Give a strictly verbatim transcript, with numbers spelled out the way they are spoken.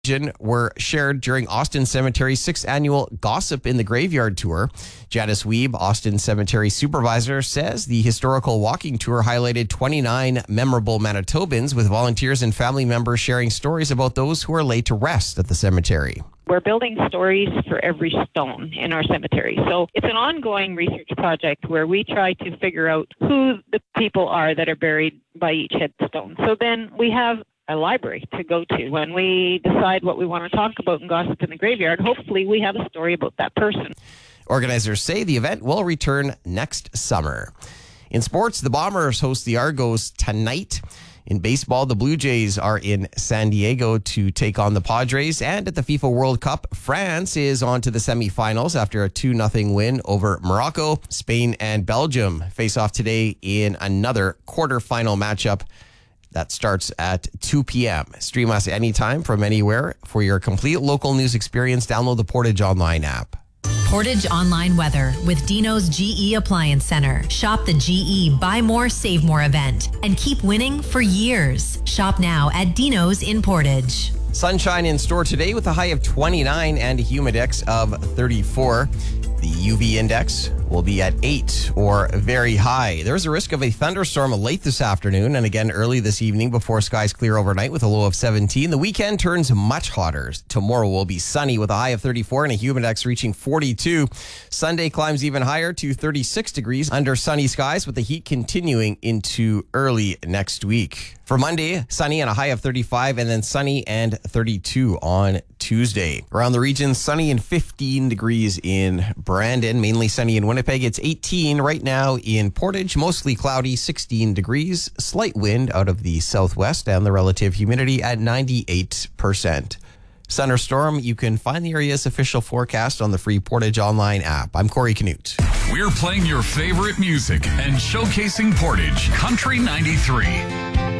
were shared during Austin Cemetery's sixth annual Gossip in the Graveyard tour. Janice Weeb, Austin Cemetery supervisor, says the historical walking tour highlighted twenty-nine memorable Manitobans, with volunteers and family members sharing stories about those who are laid to rest at the cemetery. We're building stories for every stone in our cemetery. So it's an ongoing research project where we try to figure out who the people are that are buried by each headstone. So then we have a library to go to. When we decide what we want to talk about in Gossip in the Graveyard, hopefully we have a story about that person. Organizers say the event will return next summer. In sports, the Bombers host the Argos tonight. In baseball, the Blue Jays are in San Diego to take on the Padres. And at the FIFA World Cup, France is on to the semifinals after a two nothing win over Morocco. Spain and Belgium face off today in another quarterfinal matchup that starts at two p.m. Stream us anytime from anywhere. For your complete local news experience, download the Portage Online app. Portage Online Weather with Dino's G E Appliance Center. Shop the G E Buy More, Save More event and keep winning for years. Shop now at Dino's in Portage. Sunshine in store today with a high of twenty-nine and a humidex of thirty-four. The U V index will be at eight or very high. There's a risk of a thunderstorm late this afternoon and again early this evening before skies clear overnight with a low of seventeen. The weekend turns much hotter. Tomorrow will be sunny with a high of thirty-four and a humidex reaching forty-two. Sunday climbs even higher to thirty-six degrees under sunny skies with the heat continuing into early next week. For Monday, sunny and a high of thirty-five, and then sunny and thirty-two on Tuesday. Around the region, sunny and fifteen degrees in Brandon, mainly sunny in Winnipeg. It's eighteen right now in Portage, mostly cloudy, sixteen degrees, slight wind out of the southwest, and the relative humidity at ninety-eight percent. Thunderstorm, you can find the area's official forecast on the free Portage Online app. I'm Corey Canute. We're playing your favorite music and showcasing Portage Country ninety-three.